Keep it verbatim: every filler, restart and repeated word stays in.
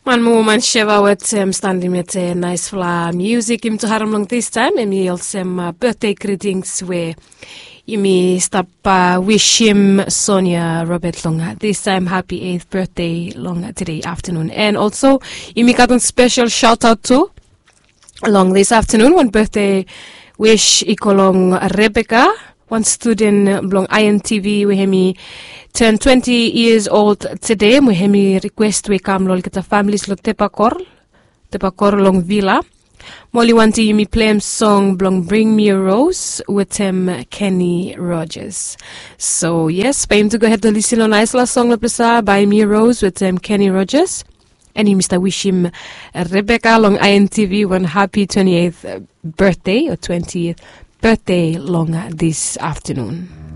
Man mo man sheva with um, standing with uh, nice fla music im to haram long this time and me also uh, birthday greetings we Imi stop uh, wish him Sonia Robert Longa this time happy eighth birthday Longa today afternoon, and also Imi got a special shout out to along this afternoon one birthday wish ikolong Rebecca, one student belong I N T V we hemi turned twenty years old today. We hemi request we come lol kita families lo tepakor tepakor long villa. Molly want to me play him song belong Bring Me a Rose with him Kenny Rogers. So yes, by him to go ahead to listen on nice last song la by Me a Rose with him Kenny Rogers. And he Mister wish him Rebecca long I N T V one happy twenty-eighth birthday or twentieth birthday long this afternoon.